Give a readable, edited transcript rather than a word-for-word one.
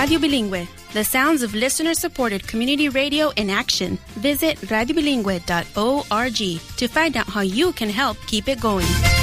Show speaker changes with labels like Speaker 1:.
Speaker 1: Radio Bilingüe, the sounds of listener-supported community radio in action. Visit radiobilingüe.org to find out how you can help keep it going.